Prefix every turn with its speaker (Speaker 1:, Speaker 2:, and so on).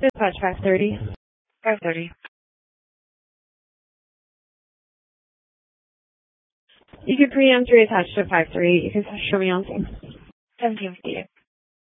Speaker 1: Dispatch 530.
Speaker 2: 530.
Speaker 1: You can preempt reattach to 5-3. You can show me on scene.
Speaker 2: 1758.